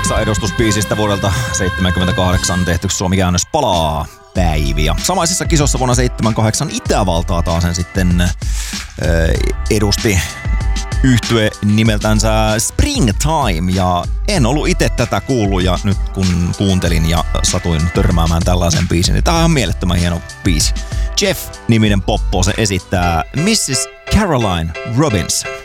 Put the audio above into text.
Saksa-edustusbiisistä vuodelta 1978 tehty suomikäännös palaa päiviä. Samaisissa kisossa vuonna 1978 Itävaltaa taas sen sitten edusti yhtye nimeltänsä Springtime, ja en ollut itse tätä kuullut, ja nyt kun kuuntelin ja satuin törmäämään tällaisen biisin, niin tää on ihan mielettömän hieno biisi. Jeff-niminen poppo se esittää Mrs. Caroline Robinson.